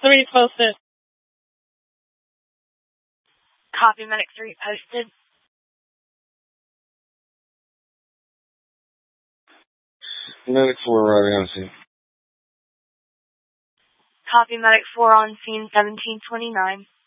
3 posted. Copy, Medic 3 posted. Medic 4 arriving on scene. Copy, Medic 4 on scene 1729.